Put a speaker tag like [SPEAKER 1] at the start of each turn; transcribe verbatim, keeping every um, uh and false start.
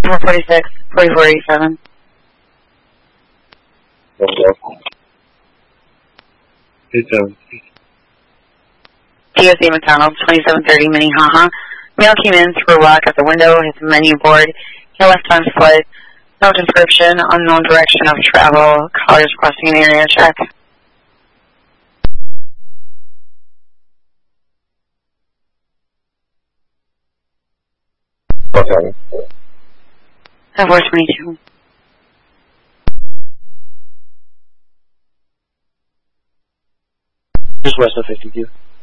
[SPEAKER 1] four forty-six, forty-four eighty-seven.
[SPEAKER 2] eighty-seven.
[SPEAKER 1] T S A McDonald's, twenty-seven thirty Minnehaha. Mail came in through a lock at the window, hit the menu board. He left on foot. No description, unknown direction of travel. Callers requesting an area check.
[SPEAKER 2] Okay.
[SPEAKER 1] four twenty-two.
[SPEAKER 2] Just west of fifty-two.